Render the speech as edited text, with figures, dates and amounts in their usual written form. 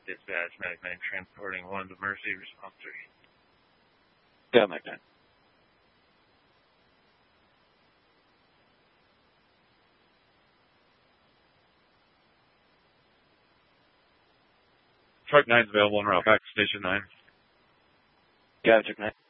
Dispatch, Medic 9 transporting 1 to Mercy, response 3. Yeah, Medic 9. Truck 9's available en route back to Station 9. Yeah, Truck 9.